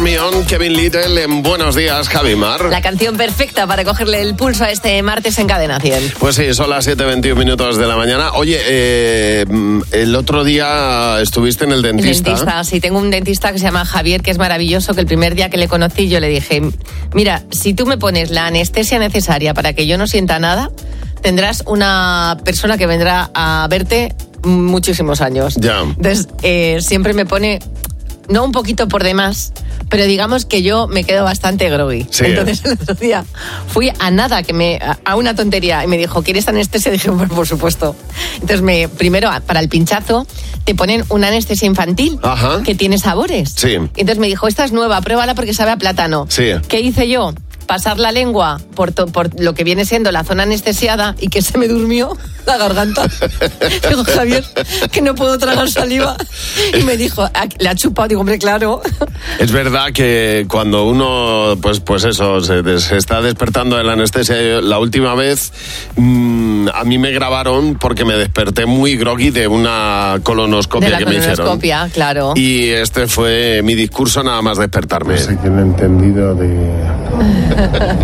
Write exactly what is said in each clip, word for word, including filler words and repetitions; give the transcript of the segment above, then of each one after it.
On, Kevin Little en Buenos Días, Javimar. La canción perfecta para cogerle el pulso a este martes en Cadena cien. Pues sí, son las siete veintiuno minutos de la mañana. Oye, eh, el otro día estuviste en el dentista. El dentista, sí, tengo un dentista que se llama Javier, que es maravilloso, que el primer día que le conocí yo le dije, mira, si tú me pones la anestesia necesaria para que yo no sienta nada, tendrás una persona que vendrá a verte muchísimos años. Ya. Entonces, eh, siempre me pone, no un poquito por demás, pero digamos que yo me quedo bastante groggy. Sí. Entonces el otro día fui a nada, que me a, a una tontería, y me dijo, ¿quieres anestesia? Dije, pues por supuesto. Entonces, me primero, para el pinchazo, te ponen una anestesia infantil. Ajá. Que tiene sabores. Sí. Entonces me dijo, esta es nueva, pruébala porque sabe a plátano. Sí. ¿Qué hice yo? Pasar la lengua por, to, por lo que viene siendo la zona anestesiada y que se me durmió la garganta. Digo, Javier, que no puedo tragar saliva. Y me dijo, le ha chupado. Digo, hombre, claro. Es verdad que cuando uno, pues, pues eso, se, se está despertando de la anestesia, la última vez mmm, a mí me grabaron porque me desperté muy groggy de una colonoscopia de la que me hicieron. colonoscopia, claro. Y este fue mi discurso nada más despertarme. No sé quién ha entendido de...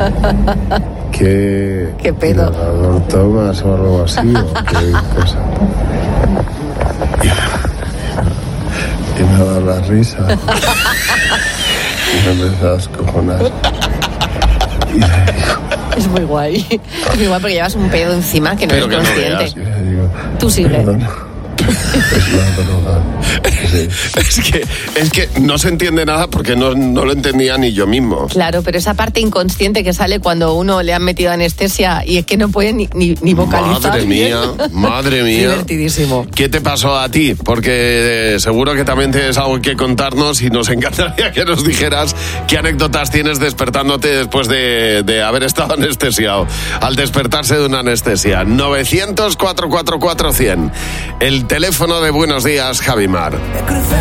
¿Qué, ¿Qué pedo? ¿Inhalador tomas o algo así? ¿O qué cosa? Y me ha dado la risa. Y me empezó a descojonar. Y le digo... Es muy guay. Es muy guay porque llevas un pedo encima que no Pero eres que no consciente. veas. Y le digo... Tú sigue. Perdona. Es una droga. Sí. Es que, es que no se entiende nada porque no, no lo entendía ni yo mismo. Claro, pero esa parte inconsciente que sale cuando uno le han metido anestesia y es que no puede ni, ni, ni vocalizar. Madre bien. mía, madre mía. Divertidísimo. ¿Qué te pasó a ti? Porque eh, seguro que también tienes algo que contarnos y nos encantaría que nos dijeras qué anécdotas tienes despertándote después de, de haber estado anestesiado. Al despertarse de una anestesia. novecientos, cuatrocientos cuarenta y cuatro, cien. El teléfono de Buenos Días, Javimar.